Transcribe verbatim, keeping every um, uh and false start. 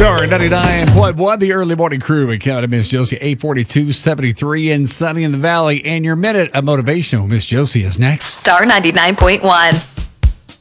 Star ninety-nine point one, the early morning crew with Kevin and Miss Josie, eight forty-two, seventy-three, and sunny in the valley. And your minute of motivation with Miss Josie is next. Star ninety-nine point one.